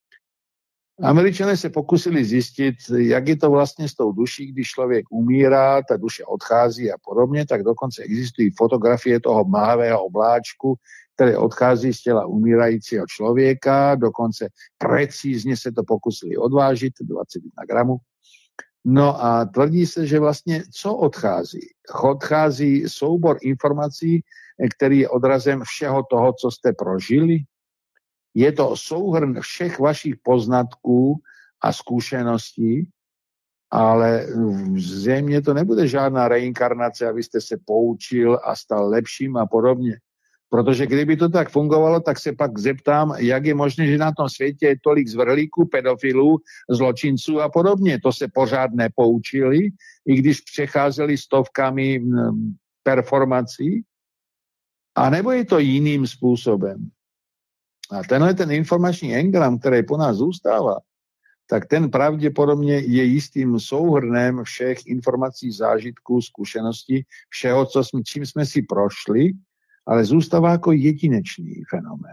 Američané se pokusili zjistit, jak je to vlastně s tou duší, když člověk umírá, ta duše odchází a podobně, tak dokonce existují fotografie toho mlhavého obláčku, které odchází z těla umírajícího člověka, dokonce precízně se to pokusili odvážit, dvacet jedna gramů. No a tvrdí se, že vlastně co odchází? Odchází soubor informací, který je odrazem všeho toho, co jste prožili. Je to souhrn všech vašich poznatků a zkušeností, ale zřejmě to nebude žádná reinkarnace, abyste se poučil a stal lepším a podobně. Protože kdyby to tak fungovalo, tak se pak zeptám, jak je možné, že na tom světě je tolik zvrhlíků, pedofilů, zločinců a podobně. To se pořád nepoučili, i když přecházeli stovkami performací. A nebo je to jiným způsobem. A tenhle ten informační engram, který po nás zůstává, tak ten pravděpodobně je jistým souhrnem všech informací, zážitků, zkušeností, všeho, co jsme, čím jsme si prošli, ale zůstává jako jedinečný fenomén.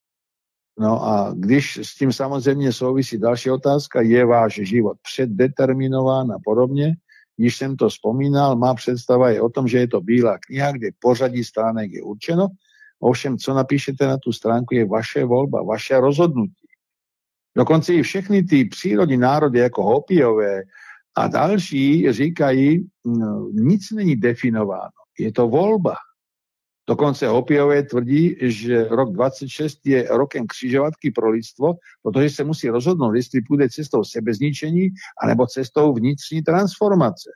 No a když s tím samozřejmě souvisí další otázka, je váš život předdeterminován a podobně, když jsem to vzpomínal, má představa je o tom, že je to bílá kniha, kde pořadí stránek je určeno, ovšem, co napíšete na tu stránku, je vaše volba, vaše rozhodnutí. Dokonce i všechny ty přírodní národy jako Hopiové a další říkají, no, nic není definováno, je to volba. Dokonce Hopiové tvrdí, že rok dvacet šest je rokem křižovatky pro lidstvo, protože se musí rozhodnout, jestli půjde cestou sebezničení anebo cestou vnitřní transformace.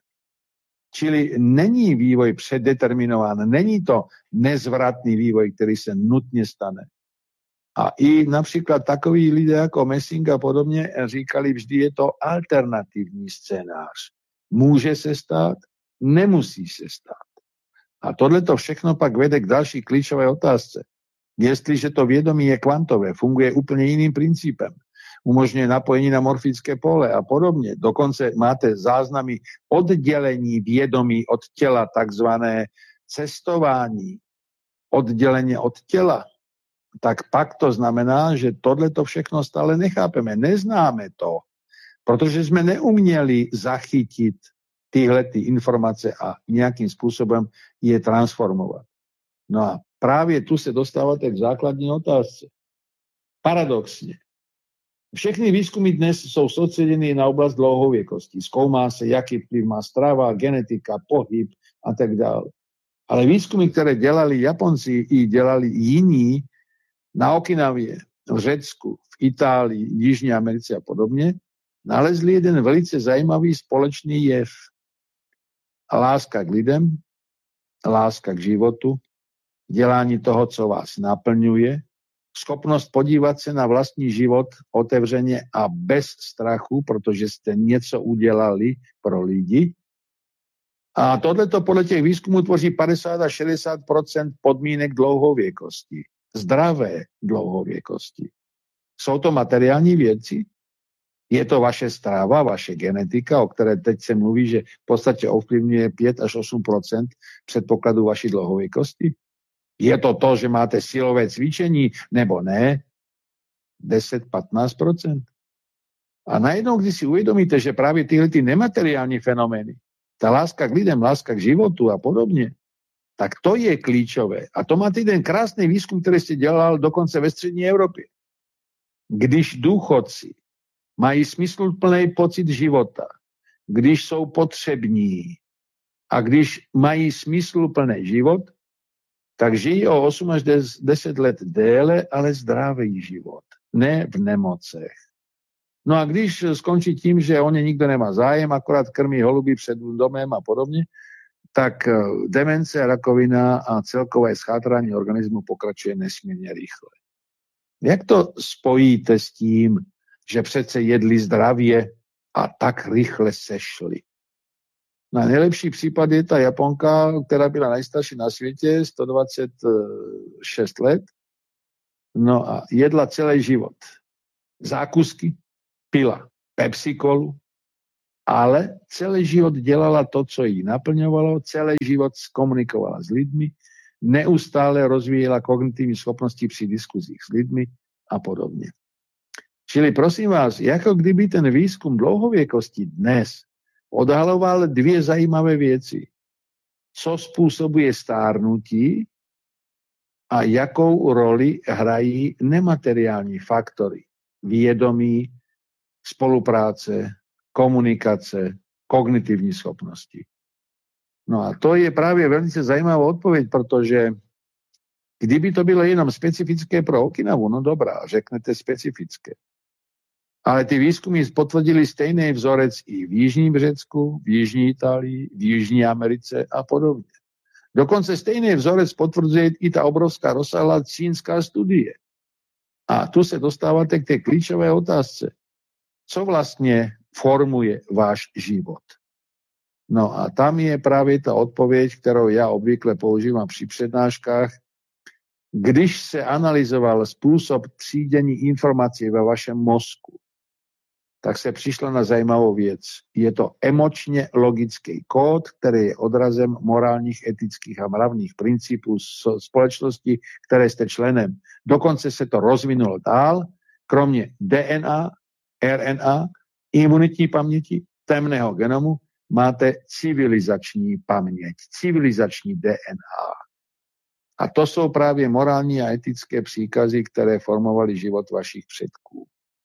Čili není vývoj předdeterminován, není to nezvratný vývoj, který se nutně stane. A i například takoví lidé jako Messing a podobně říkali, vždy je to alternativní scénář. Může se stát, nemusí se stát. A tohleto všechno pak vede k další klíčové otázce. Jestliže to vědomí je kvantové, funguje úplně jiným principem, umožňuje napojení na morfické pole a podobně. Dokonce máte záznamy oddělení vědomí od těla, takzvané cestování, odděleně od těla. Tak pak to znamená, že tohleto všechno stále nechápeme, neznáme to, protože jsme neuměli zachytit tyhle ty informace a nějakým způsobem je transformovat. No a právě tu se dostáváte k základní otázce. Paradoxně. Všechny výzkumy dnes jsou soustředěny na oblast dlouhověkosti. Zkoumá se, jaký vplyv má strava, genetika, pohyb a tak dále. Ale výzkumy, které dělali Japonci i dělali jiní na Okinavě, v Řecku, v Itálii, Jižní Americe a podobně, nalezli jeden velice zajímavý společný jev. Láska k lidem, láska k životu, dělání toho, co vás naplňuje, schopnost podívat se na vlastní život otevřeně a bez strachu, protože jste něco udělali pro lidi. A tohleto podle těch výzkumů tvoří padesát až šedesát procent podmínek dlouhověkosti. Zdravé dlouhověkosti. Jsou to materiální věci? Je to vaše strava, vaše genetika, o které teď se mluví, že v podstatě ovlivňuje pět až osm procent předpokladu vaší dlouhověkosti? Je to to, že máte silové cvičení, nebo ne? deset až patnáct procent. A najednou, když si uvědomíte, že právě tyhle ty nemateriální fenomény, ta láska k lidem, láska k životu a podobně, tak to je klíčové. A to máte jeden krásný výzkum, který jste dělal dokonce ve střední Evropě. Když důchodci mají smysluplný pocit života, když jsou potřební a když mají smysluplný život, tak žijí o osm až deset let déle, ale zdravý život, ne v nemocech. No a když skončí tím, že o ně nikdo nemá zájem, akorát krmí holuby před domem a podobně, tak demence, rakovina a celkové schátrání organismu pokračuje nesmírně rychle. Jak to spojíte s tím, že přece jedli zdravě a tak rychle sešli? Na nejlepší případ je ta Japonka, která byla nejstarší na světě, sto dvacet šest let, no a jedla celý život. Zákusky, pila Pepsi-Colu, ale celý život dělala to, co jí naplňovalo, celý život komunikovala s lidmi, neustále rozvíjela kognitivní schopnosti při diskuzích s lidmi a podobně. Čili prosím vás, jako kdyby ten výzkum dlouhověkosti dnes odhaloval dvě zajímavé věci. Co způsobuje stárnutí a jakou roli hrají nemateriální faktory. Vědomí, spolupráce, komunikace, kognitivní schopnosti. No a to je právě velice zajímavá odpověď, protože kdyby to bylo jenom specifické pro Okinavu, no dobrá, řeknete specifické. Ale ty výzkumy potvrdili stejný vzorec i v Jižním Řecku, v Jižní Itálii, v Jižní Americe a podobně. Dokonce stejný vzorec potvrzuje i ta obrovská rozsáhlá čínská studie. A tu se dostáváte k té klíčové otázce. Co vlastně formuje váš život? No a tam je právě ta odpověď, kterou já obvykle používám při přednáškách. Když se analyzoval způsob třídění informací ve vašem mozku, tak se přišlo na zajímavou věc. Je to emočně logický kód, který je odrazem morálních, etických a mravných principů společnosti, které jste členem. Dokonce se to rozvinulo dál, kromě D N A, R N A, imunitní paměti, temného genomu, máte civilizační paměť, civilizační D N A. A to jsou právě morální a etické příkazy, které formovaly život vašich předků.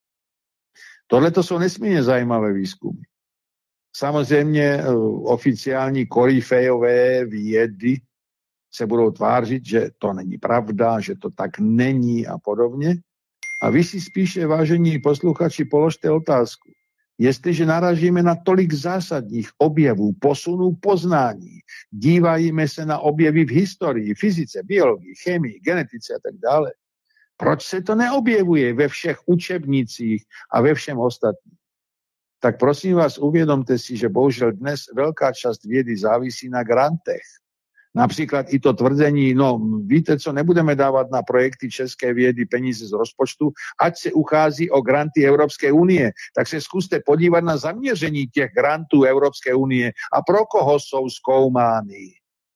Tohle to jsou nesmírně zajímavé výzkumy. Samozřejmě oficiální koryfejové vědy se budou tvářit, že to není pravda, že to tak není a podobně. A vy si spíše, vážení posluchači, položte otázku. Jestliže naražíme na tolik zásadních objevů, posunů poznání, díváme se na objevy v historii, fyzice, biologii, chemii, genetice a tak dále, proč se to neobjevuje ve všech učebnicích a ve všem ostatním? Tak prosím vás, uvědomte si, že bohužel dnes velká část vědy závisí na grantech. Například i to tvrzení, no víte co, nebudeme dávat na projekty české vědy peníze z rozpočtu, ať se uchází o granty Evropské unie. Tak se zkuste podívat na zaměření těch grantů Evropské unie a pro koho jsou zkoumány.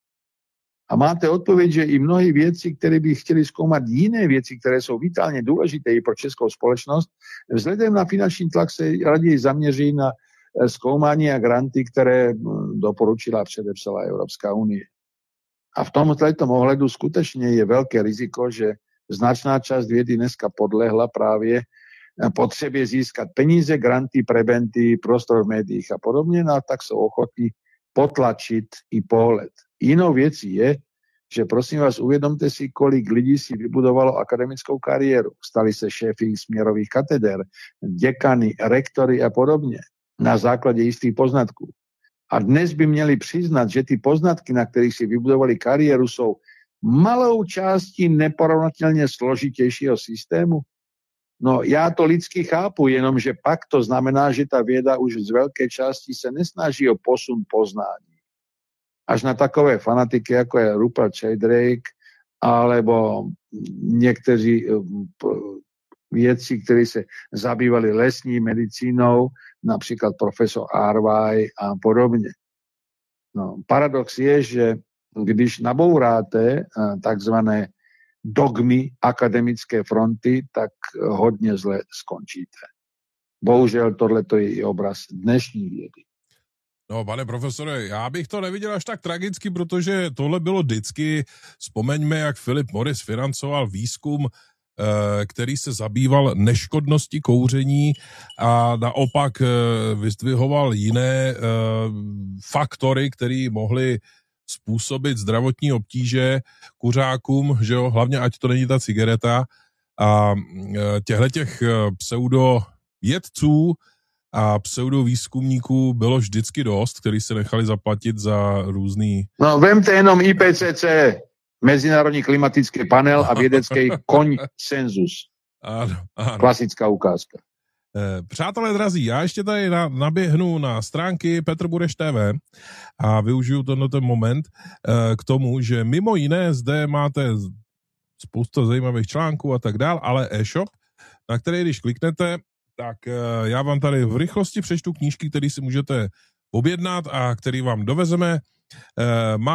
A máte odpověď, že i mnohé věci, které by chtěli zkoumat jiné věci, které jsou vitálně důležité i pro českou společnost, vzhledem na finanční tlak se raději zaměří na zkoumání a granty, které doporučila a předepsala Evropská unie. A v tomto ohledu skutečně je velké riziko, že značná část vědy dneska podlehla právě potřebě získat peníze, granty, prebenty, prostor v médiích a podobně, no a tak jsou ochotní potlačit i pohled. Jinou věcí je, že prosím vás, uvědomte si, kolik lidí si vybudovalo akademickou kariéru. Stali se šéfy směrových kateder, děkany, rektory a podobně na základě jistých poznatků. A dnes by měli přiznat, že ty poznatky, na kterých si vybudovali kariéru, jsou malou částí neporovnatelně složitějšího systému. No já to lidsky chápu, jenomže pak to znamená, že ta věda už z velké části se nesnaží o posun poznání. Až na takové fanatiky, jako je Rupert Sheldrake, alebo někteří vědci, kteří se zabývali lesní medicínou, například profesor Arvai a podobně. No, paradox je, že když nabouráte takzvané dogmy akademické fronty, tak hodně zle skončíte. Bohužel tohleto je i obraz dnešní vědy. No, pane profesore, já bych to neviděl až tak tragicky, protože tohle bylo vždycky. Vzpomeňme, jak Philip Morris financoval výzkum, který se zabýval neškodností kouření a naopak vyzdvihoval jiné faktory, které mohly způsobit zdravotní obtíže kuřákům, že jo, hlavně ať to není ta cigareta. A těchto pseudovědců a pseudovýzkumníků bylo vždycky dost, kteří se nechali zaplatit za různý... No, vemte jenom I P C C, Mezinárodní klimatický panel a vědecký konsenzus. Ano, ano. Klasická ukázka. Přátelé drazí, já ještě tady naběhnu na stránky Petr Bureš T V a využiju tenhle moment k tomu, že mimo jiné zde máte spousta zajímavých článků a tak dál, ale e-shop, na který když kliknete, tak já vám tady v rychlosti přečtu knížky, které si můžete objednat a který vám dovezeme. Má